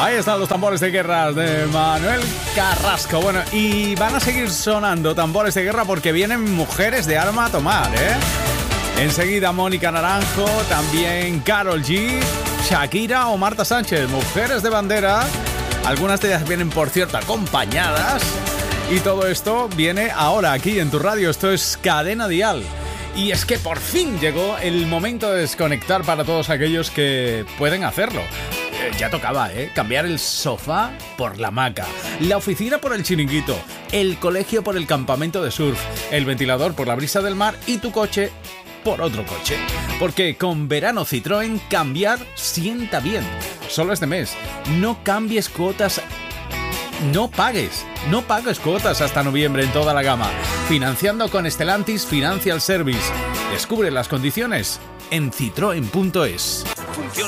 Ahí están los tambores de guerra de Manuel Carrasco. Bueno, y van a seguir sonando tambores de guerra porque vienen mujeres de arma a tomar, ¿eh? Enseguida Mónica Naranjo, también Karol G, Shakira o Marta Sánchez, mujeres de bandera. Algunas de ellas vienen, por cierto, acompañadas. Y todo esto viene ahora aquí en tu radio. Esto es Cadena Dial. Y es que por fin llegó el momento de desconectar para todos aquellos que pueden hacerlo. Ya tocaba, cambiar el sofá por la hamaca, la oficina por el chiringuito, el colegio por el campamento de surf, el ventilador por la brisa del mar y tu coche por otro coche. Porque con Verano Citroën cambiar sienta bien. Solo este mes. No cambies cuotas. No pagues cuotas hasta noviembre en toda la gama. Financiando con Stellantis Financial Service. Descubre las condiciones en citroen.es.